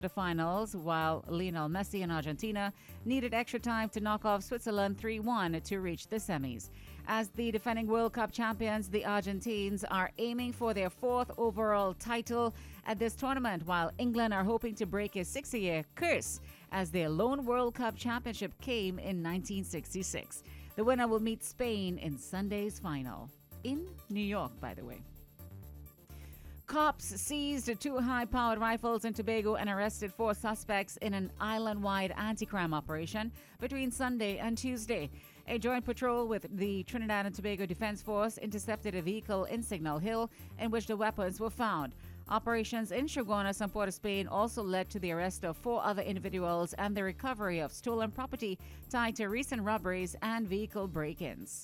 the finals, while Lionel Messi and Argentina needed extra time to knock off Switzerland 3-1 to reach the semis. As the defending World Cup champions, the Argentines are aiming for their fourth overall title at this tournament, while England are hoping to break a 60-year curse as their lone World Cup championship came in 1966. The winner will meet Spain in Sunday's final. In New York, by the way. Cops seized 2 high-powered rifles in Tobago and arrested 4 suspects in an island-wide anti-crime operation between Sunday and Tuesday. A joint patrol with the Trinidad and Tobago Defense Force intercepted a vehicle in Signal Hill in which the weapons were found. Operations in Chaguanas and Port of Spain also led to the arrest of 4 other individuals and the recovery of stolen property tied to recent robberies and vehicle break-ins.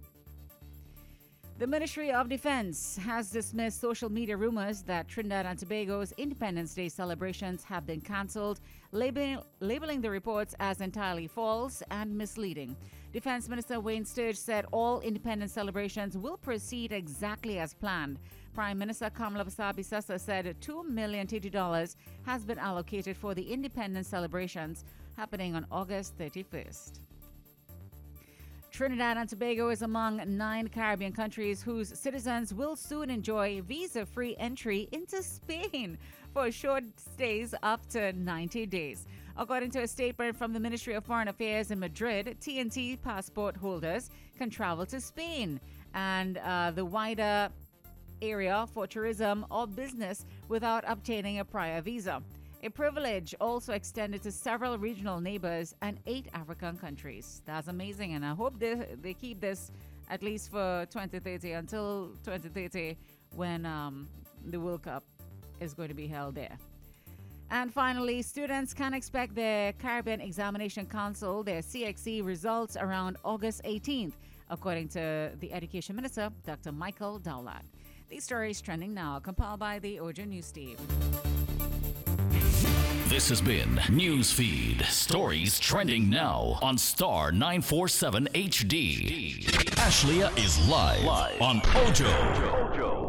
The Ministry of Defense has dismissed social media rumors that Trinidad and Tobago's Independence Day celebrations have been cancelled, labeling the reports as entirely false and misleading. Defense Minister Wayne Sturge said all independence celebrations will proceed exactly as planned. Prime Minister Kamala Basabi-Sessa said $2 million has been allocated for the independence celebrations happening on August 31st. Trinidad and Tobago is among 9 Caribbean countries whose citizens will soon enjoy visa-free entry into Spain for short stays up to 90 days. According to a statement from the Ministry of Foreign Affairs in Madrid, TNT passport holders can travel to Spain and the wider area for tourism or business without obtaining a prior visa. A privilege also extended to several regional neighbors and 8 African countries. That's amazing, and I hope they keep this at least for 2030, until 2030 when the World Cup is going to be held there. And finally, students can expect their Caribbean Examination Council, their CXC, results around August 18th, according to the Education Minister, Dr. Michael Dowlad. These stories trending now, compiled by the Ojo News team. This has been Newsfeed. Stories trending now on Star 947 HD. Ashlia is live on Ojo.